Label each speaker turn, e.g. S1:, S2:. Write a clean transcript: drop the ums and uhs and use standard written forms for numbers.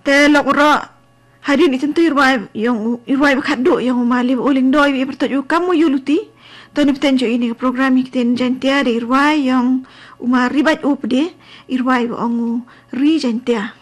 S1: telok ro hadin itu irwai yang irwai bakado yang umali uling doi bi pertaju kamu yuluti toni petenjo ini program ikten jantia de irwai yang umari bat upde irwai ongu ri jantia